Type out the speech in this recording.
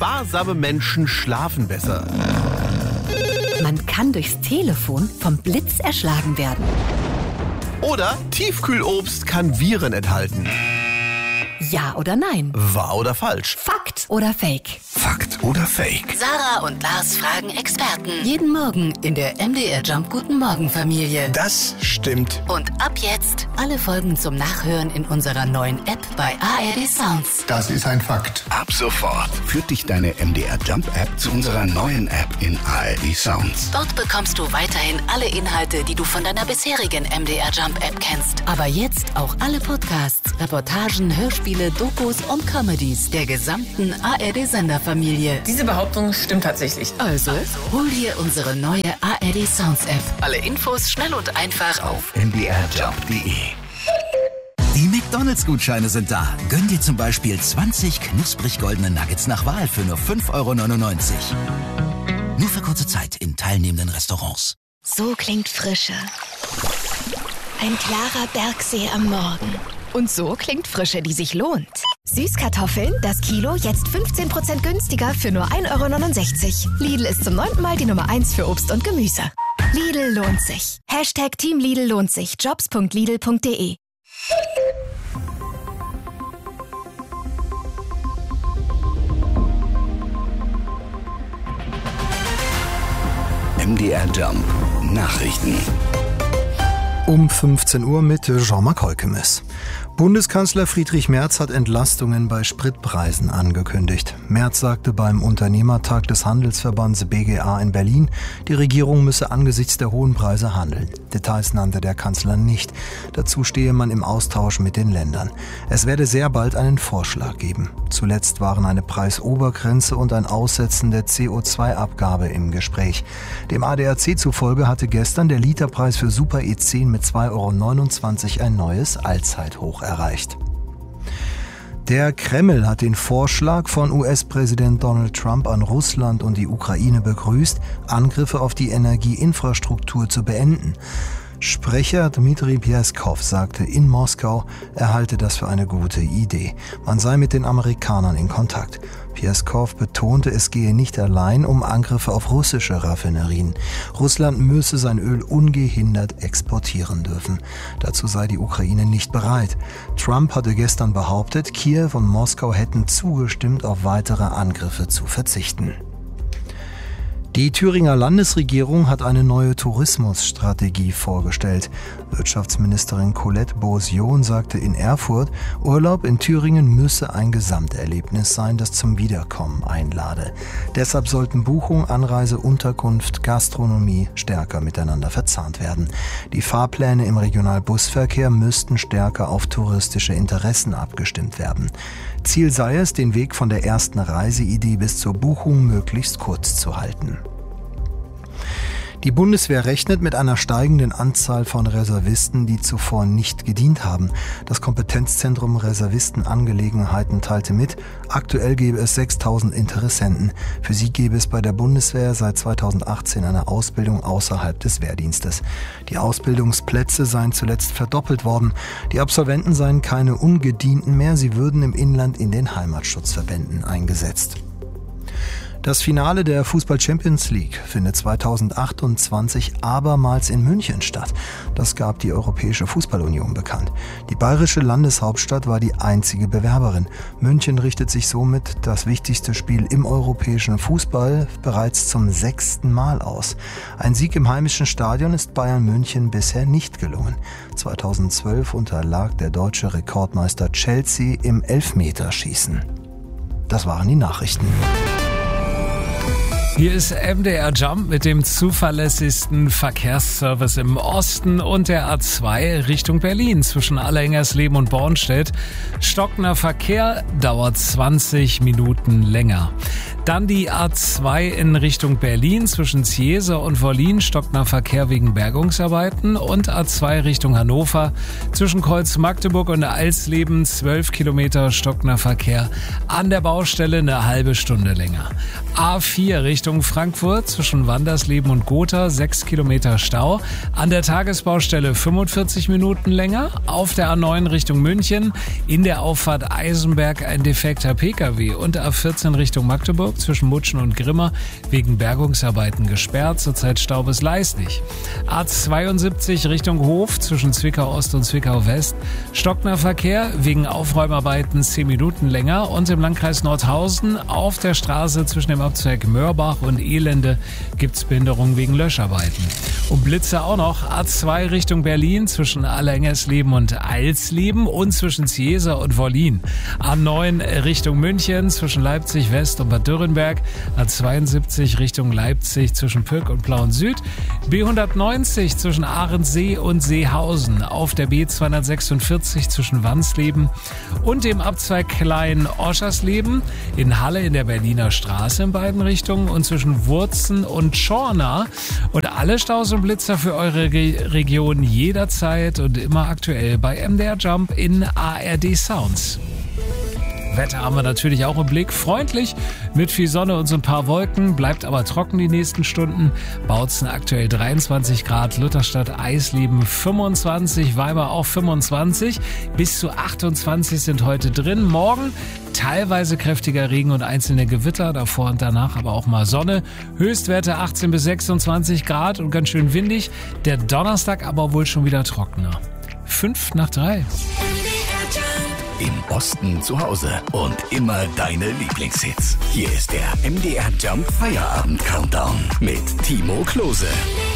sparsame Menschen schlafen besser. Man kann durchs Telefon vom Blitz erschlagen werden. Oder Tiefkühlobst kann Viren enthalten. Ja oder nein? Wahr oder falsch? Fakt oder Fake? Fakt oder Fake? Sarah und Lars fragen Experten. Jeden Morgen in der MDR Jump Guten Morgen Familie. Das stimmt. Und ab jetzt alle Folgen zum Nachhören in unserer neuen App bei ARD Sounds. Das ist ein Fakt. Ab sofort führt dich deine MDR Jump App zu unserer neuen App in ARD Sounds. Dort bekommst du weiterhin alle Inhalte, die du von deiner bisherigen MDR Jump App kennst. Aber jetzt auch alle Podcasts, Reportagen, Hörspiele, Dokus und Comedies der gesamten ARD-Senderfamilie. Diese Behauptung stimmt tatsächlich. Also, hol dir unsere neue ARD Sounds App. Alle Infos schnell und einfach auf mdrjump.de. Die McDonalds-Gutscheine sind da. Gönn dir zum Beispiel 20 knusprig goldene Nuggets nach Wahl für nur 5,99 €. Nur für kurze Zeit in teilnehmenden Restaurants. So klingt Frische. Ein klarer Bergsee am Morgen. Und so klingt Frische, die sich lohnt. Süßkartoffeln, das Kilo, jetzt 15% günstiger für nur 1,69 €. Lidl ist zum 9. Mal die Nummer 1 für Obst und Gemüse. Lidl lohnt sich. #Team Lidl lohnt sich. Jobs.lidl.de. MDR Jump Nachrichten. Um 15 Uhr mit Jean-Marc Holkemes. Bundeskanzler Friedrich Merz hat Entlastungen bei Spritpreisen angekündigt. Merz sagte beim Unternehmertag des Handelsverbands BGA in Berlin, die Regierung müsse angesichts der hohen Preise handeln. Details nannte der Kanzler nicht. Dazu stehe man im Austausch mit den Ländern. Es werde sehr bald einen Vorschlag geben. Zuletzt waren eine Preisobergrenze und ein Aussetzen der CO2-Abgabe im Gespräch. Dem ADAC zufolge hatte gestern der Literpreis für Super E10 mit 2,29 € ein neues Allzeithoch erreicht. Der Kreml hat den Vorschlag von US-Präsident Donald Trump an Russland und die Ukraine begrüßt, Angriffe auf die Energieinfrastruktur zu beenden. Sprecher Dmitri Peskov sagte in Moskau, er halte das für eine gute Idee. Man sei mit den Amerikanern in Kontakt. Peskov betonte, es gehe nicht allein um Angriffe auf russische Raffinerien. Russland müsse sein Öl ungehindert exportieren dürfen. Dazu sei die Ukraine nicht bereit. Trump hatte gestern behauptet, Kiew und Moskau hätten zugestimmt, auf weitere Angriffe zu verzichten. Die Thüringer Landesregierung hat eine neue Tourismusstrategie vorgestellt. Wirtschaftsministerin Colette Beausion sagte in Erfurt, Urlaub in Thüringen müsse ein Gesamterlebnis sein, das zum Wiederkommen einlade. Deshalb sollten Buchung, Anreise, Unterkunft, Gastronomie stärker miteinander verzahnt werden. Die Fahrpläne im Regionalbusverkehr müssten stärker auf touristische Interessen abgestimmt werden. Ziel sei es, den Weg von der ersten Reiseidee bis zur Buchung möglichst kurz zu halten. Die Bundeswehr rechnet mit einer steigenden Anzahl von Reservisten, die zuvor nicht gedient haben. Das Kompetenzzentrum Reservistenangelegenheiten teilte mit, aktuell gäbe es 6.000 Interessenten. Für sie gäbe es bei der Bundeswehr seit 2018 eine Ausbildung außerhalb des Wehrdienstes. Die Ausbildungsplätze seien zuletzt verdoppelt worden. Die Absolventen seien keine Ungedienten mehr, sie würden im Inland in den Heimatschutzverbänden eingesetzt. Das Finale der Fußball-Champions League findet 2028 abermals in München statt. Das gab die Europäische Fußballunion bekannt. Die bayerische Landeshauptstadt war die einzige Bewerberin. München richtet sich somit das wichtigste Spiel im europäischen Fußball bereits zum 6. Mal aus. Ein Sieg im heimischen Stadion ist Bayern München bisher nicht gelungen. 2012 unterlag der deutsche Rekordmeister Chelsea im Elfmeterschießen. Das waren die Nachrichten. Hier ist MDR Jump mit dem zuverlässigsten Verkehrsservice im Osten und der A2 Richtung Berlin zwischen Allerhengersleben und Bornstedt. Stockender Verkehr dauert 20 Minuten länger. Dann die A2 in Richtung Berlin zwischen Ziese und Wollin, stockender Verkehr wegen Bergungsarbeiten, und A2 Richtung Hannover zwischen Kreuz Magdeburg und Alsleben 12 Kilometer stockender Verkehr, an der Baustelle eine halbe Stunde länger. A4 Richtung Richtung Frankfurt zwischen Wandersleben und Gotha 6 Kilometer Stau. An der Tagesbaustelle 45 Minuten länger. Auf der A9 Richtung München in der Auffahrt Eisenberg ein defekter Pkw und A14 Richtung Magdeburg zwischen Mutschen und Grimma wegen Bergungsarbeiten gesperrt. Zurzeit Stau bis Leisnig. A72 Richtung Hof zwischen Zwickau Ost und Zwickau West. Stockner Verkehr wegen Aufräumarbeiten 10 Minuten länger und im Landkreis Nordhausen auf der Straße zwischen dem Abzweig Mörbach und Elende gibt's Behinderung wegen Löscharbeiten. Und Blitze auch noch. A2 Richtung Berlin zwischen Allerengersleben und Alsleben und zwischen Ziesa und Wollin. A9 Richtung München zwischen Leipzig West und Bad Dürrenberg. A72 Richtung Leipzig zwischen Pöck und Plauen Süd. B190 zwischen Ahrensee und Seehausen. Auf der B246 zwischen Wansleben und dem Abzweig Klein-Oschersleben. In Halle in der Berliner Straße in beiden Richtungen und zwischen Wurzen und Schorna. Und alle Staus und Blitzer für eure Region jederzeit und immer aktuell bei MDR Jump in ARD Sounds. Wetter haben wir natürlich auch im Blick. Freundlich mit viel Sonne und so ein paar Wolken. Bleibt aber trocken die nächsten Stunden. Bautzen aktuell 23 Grad. Lutherstadt Eisleben 25. Weimar auch 25. Bis zu 28 sind heute drin. Morgen teilweise kräftiger Regen und einzelne Gewitter. Davor und danach aber auch mal Sonne. Höchstwerte 18 bis 26 Grad und ganz schön windig. Der Donnerstag aber wohl schon wieder trockener. 5:03. Im Osten zu Hause und immer deine Lieblingshits. Hier ist der MDR Jump Feierabend Countdown mit Timo Klose.